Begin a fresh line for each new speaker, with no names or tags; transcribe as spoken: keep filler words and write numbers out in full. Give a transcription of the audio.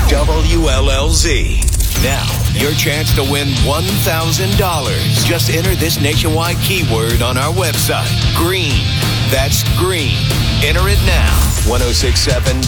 W L L Z. Now, your chance to win one thousand dollars. Just enter this nationwide keyword on our website. Green. That's green. Enter it now. ten sixty-seven